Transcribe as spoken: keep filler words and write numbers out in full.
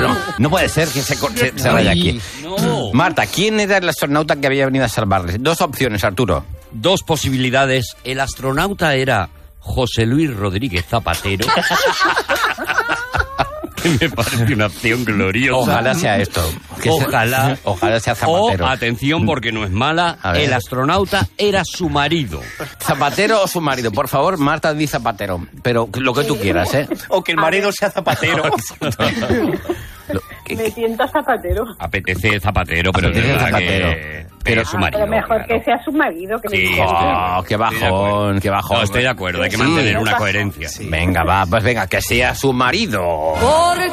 no, no puede ser que se, se, se vaya aquí. No. Marta, ¿quién era el astronauta que había venido a salvarles? Dos opciones, Arturo. Dos posibilidades. El astronauta era José Luis Rodríguez Zapatero. Me parece una opción gloriosa. Ojalá sea esto. Que Ojalá. Sea, ojalá sea Zapatero. O, atención, porque no es mala, el astronauta era su marido. ¿Zapatero o su marido? Por favor, Marta, di Zapatero. Pero lo que tú quieras, ¿eh? O que el marido sea Zapatero. Lo, que, Me tienta Zapatero. Apetece Zapatero, pero Apetece es verdad Zapatero. que... Pero- es su Ah, marido. pero mejor claro. que sea su marido. Que Sí, le estoy diga. de acuerdo. Oh, qué Estoy de acuerdo. bajón, qué bajón. No, estoy de acuerdo, hay que Sí. mantener una coherencia. Venga, va, pues venga, que sea su marido. Porque